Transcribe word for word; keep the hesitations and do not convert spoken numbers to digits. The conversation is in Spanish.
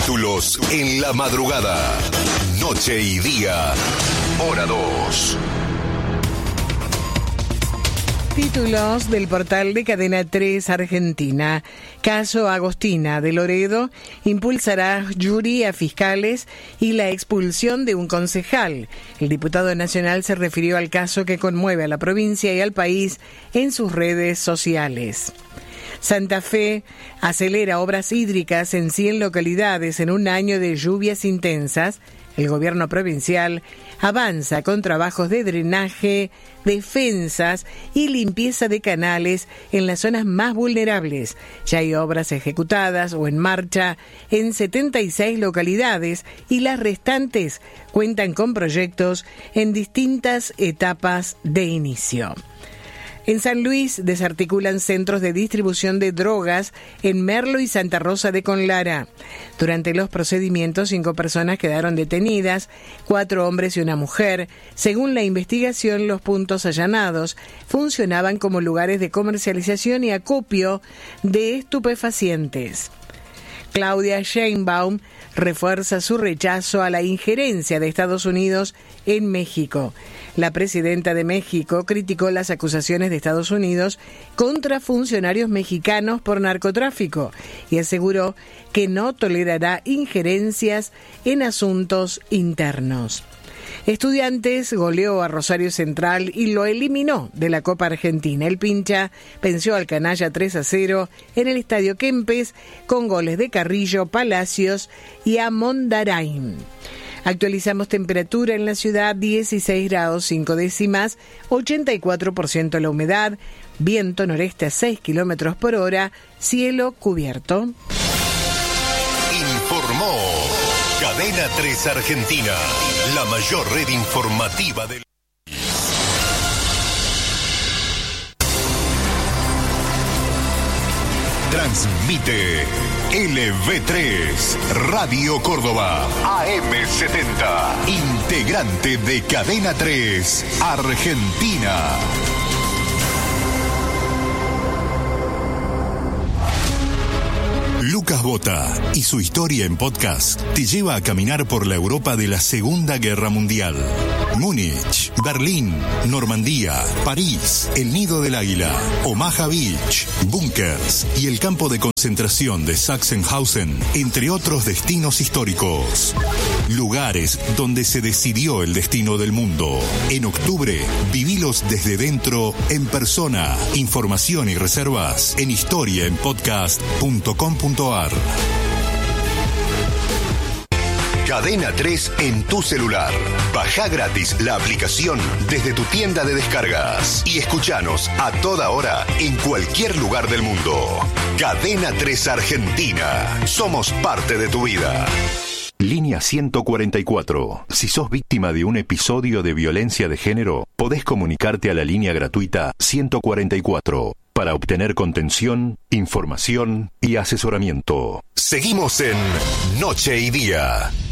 Títulos en la madrugada. Noche y día. Hora dos. Títulos del portal de Cadena tres Argentina. Caso Agostina de Loredo impulsará jury a fiscales y la expulsión de un concejal. El diputado nacional se refirió al caso que conmueve a la provincia y al país en sus redes sociales. Santa Fe acelera obras hídricas en cien localidades en un año de lluvias intensas. El gobierno provincial avanza con trabajos de drenaje, defensas y limpieza de canales en las zonas más vulnerables. Ya hay obras ejecutadas o en marcha en setenta y seis localidades y las restantes cuentan con proyectos en distintas etapas de inicio. En San Luis desarticulan centros de distribución de drogas en Merlo y Santa Rosa de Conlara. Durante los procedimientos, cinco personas quedaron detenidas, cuatro hombres y una mujer. Según la investigación, los puntos allanados funcionaban como lugares de comercialización y acopio de estupefacientes. Claudia Sheinbaum refuerza su rechazo a la injerencia de Estados Unidos en México. La presidenta de México criticó las acusaciones de Estados Unidos contra funcionarios mexicanos por narcotráfico y aseguró que no tolerará injerencias en asuntos internos. Estudiantes goleó a Rosario Central y lo eliminó de la Copa Argentina. El Pincha venció al Canalla tres a cero en el Estadio Kempes con goles de Carrillo, Palacios y Amondarain. Actualizamos temperatura en la ciudad, dieciséis grados cinco décimas, ochenta y cuatro por ciento la humedad, viento noreste a seis kilómetros por hora, cielo cubierto. Informó Cadena tres Argentina, la mayor red informativa del Transmite L V tres, Radio Córdoba, A M setenta, integrante de Cadena tres Argentina. Lucas Bota y su historia en podcast te lleva a caminar por la Europa de la Segunda Guerra Mundial. Múnich, Berlín, Normandía, París, el Nido del Águila, Omaha Beach, búnkers y el campo de concentración de Sachsenhausen, entre otros destinos históricos. Lugares donde se decidió el destino del mundo. En octubre, vivilos desde dentro, en persona. Información y reservas en historia en podcast punto com punto a r. Cadena tres en tu celular. Baja gratis la aplicación desde tu tienda de descargas y escuchanos a toda hora en cualquier lugar del mundo. Cadena tres Argentina. Somos parte de tu vida. Línea ciento cuarenta y cuatro. Si sos víctima de un episodio de violencia de género, podés comunicarte a la línea gratuita ciento cuarenta y cuatro para obtener contención, información y asesoramiento. Seguimos en Noche y Día.